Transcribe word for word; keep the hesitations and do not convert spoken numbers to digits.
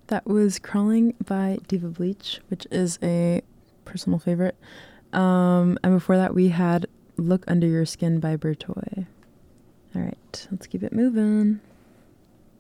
That was Crawling by Diva Bleach, which is a personal favorite. Um, and before that, we had Look Under Your Skin by Bertoy. All right, let's keep it moving.